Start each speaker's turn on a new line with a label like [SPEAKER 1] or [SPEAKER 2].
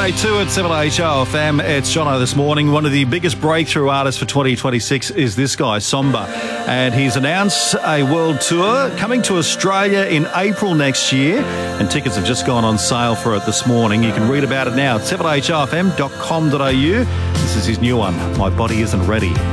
[SPEAKER 1] 782 at 7HOFM. It's Jono this morning. One of the biggest breakthrough artists for 2026 is this guy, Somba. And he's announced a world tour coming to Australia in April next year. And tickets have just gone on sale for it this morning. You can read about it now at 7HOFM.com.au. This is his new one, My Body Isn't Ready.